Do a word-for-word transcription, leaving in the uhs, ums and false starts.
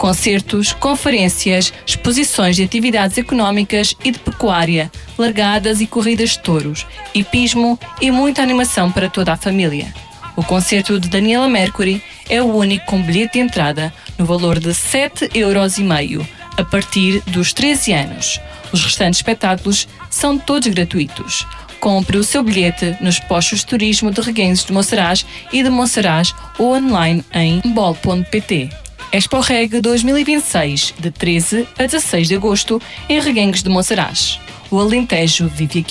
Concertos, conferências, exposições de atividades económicas e de pecuária, largadas e corridas de touros, hipismo e muita animação para toda a família. O concerto de Daniela Mercury é o único com bilhete de entrada no valor de sete euros e meio, a partir dos treze anos. Os restantes espetáculos são todos gratuitos. Compre o seu bilhete nos postos de turismo de Reguengos de Monsaraz e de Monsaraz ou online em bol ponto pt. Expo Reg dois mil e vinte e seis, de treze a dezasseis de agosto, em Reguengos de Monsaraz. O Alentejo vive aqui.